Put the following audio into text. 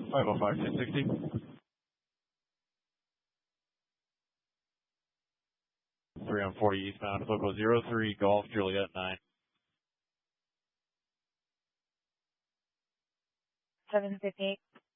505, 1060. 3 on 40 eastbound, Foco 03, Golf, Juliet 9. 758.